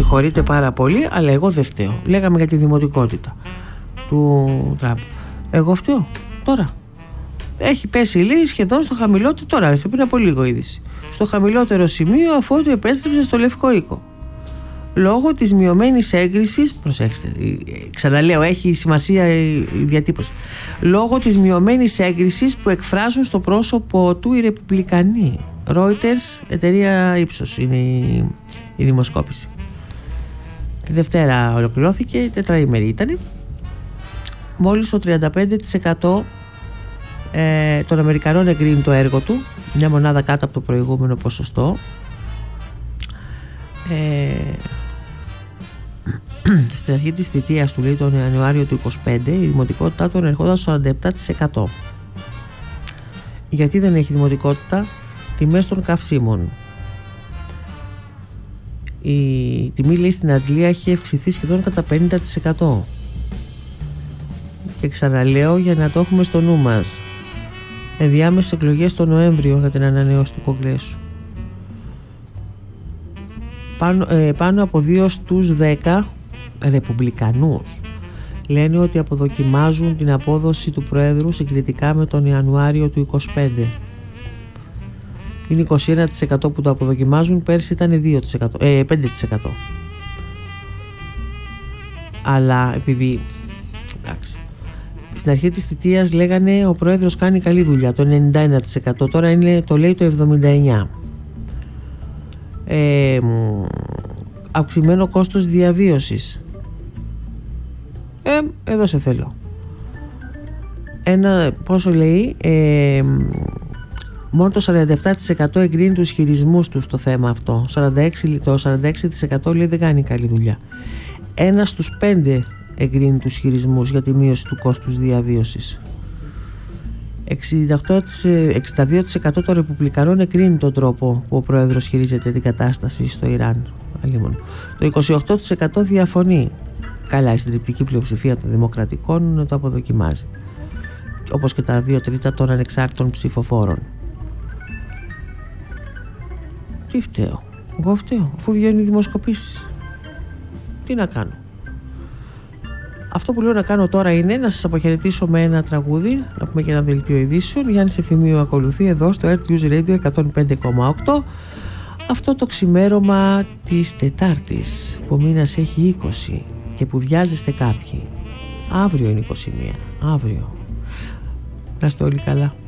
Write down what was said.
συγχωρείτε πάρα πολύ, αλλά εγώ δεν φταίω. Λέγαμε για τη δημοτικότητα του Τραμπ. Εγώ φταίω τώρα. Έχει πέσει, λέει, σχεδόν στο χαμηλότερο, τώρα πριν από λίγο είδηση, στο χαμηλότερο σημείο αφού του επέστρεψε στο Λευκό Οίκο. Λόγω της μειωμένης έγκρισης, προσέξτε, ξαναλέω, έχει σημασία η διατύπωση, λόγω της μειωμένης έγκρισης που εκφράζουν στο πρόσωπο του οι Ρεπουμπλικανοί. Reuters, εταιρεία Ipsos είναι η δημοσκόπηση. Τη Δευτέρα ολοκληρώθηκε, η τετραήμερη ήταν. Μόλις το 35% των Αμερικανών εγκρίνει το έργο του, μια μονάδα κάτω από το προηγούμενο ποσοστό. Στην αρχή της θητείας του, λέει, τον Ιανουάριο του 25, η δημοτικότητά του ανερχόταν στο 47%. Γιατί δεν έχει δημοτικότητα? Τιμές των καυσίμων. Η τιμή, λέει, στην Αγγλία έχει αυξηθεί σχεδόν κατά 50%. Και ξαναλέω για να το έχουμε στο νου μας, ενδιάμεσες εκλογές το Νοέμβριο για την ανανέωση του Κογκρέσου. Πάνω από 2 στους 10 Ρεπουμπλικανούς λένε ότι αποδοκιμάζουν την απόδοση του Προέδρου συγκριτικά με τον Ιανουάριο του 25. Είναι 21% που το αποδοκιμάζουν, πέρσι ήταν 5%. Αλλά επειδή, εντάξει, στην αρχή της θητείας λέγανε ο Πρόεδρος κάνει καλή δουλειά, το 91%, τώρα είναι, το λέει, το 79%. Αυξημένο κόστος διαβίωσης, εδώ σε θέλω. Πόσο λέει, μόνο το 47% εγκρίνει τους χειρισμούς του στο θέμα αυτό. Το 46% λέει δεν κάνει καλή δουλειά. 1 στους 5 εγκρίνει τους χειρισμούς για τη μείωση του κόστους διαβίωσης. 62% των Ρεπουμπλικανών εγκρίνει τον τρόπο που ο Πρόεδρος χειρίζεται την κατάσταση στο Ιράν. Το 28% διαφωνεί. Καλά, η συντριπτική πλειοψηφία των Δημοκρατικών το αποδοκιμάζει, όπως και τα 2/3 των ανεξάρτητων ψηφοφόρων. Τι φταίω? Εγώ φταίω, αφού βγαίνουν οι δημοσκοπήσεις. Τι να κάνω? Αυτό που λέω να κάνω τώρα είναι να σας αποχαιρετήσω με ένα τραγούδι, να πούμε και ένα δελτίο ειδήσεων. Γιάννης Ευθυμίου ακολουθεί εδώ στο Earth News Radio 105,8. Αυτό το ξημέρωμα της Τετάρτης που ο μήνας έχει 20 και που βιάζεστε κάποιοι. Αύριο είναι 21, αύριο. Να είστε όλοι καλά.